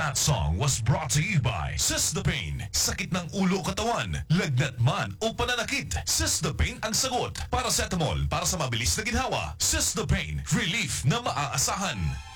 That song was brought to you by Sis-The-Pain. Sakit ng ulo o katawan, lagnat man o pananakit, Sis-The-Pain ang sagot. Paracetamol para sa mabilis na ginhawa. Sis-The-Pain, relief na maaasahan.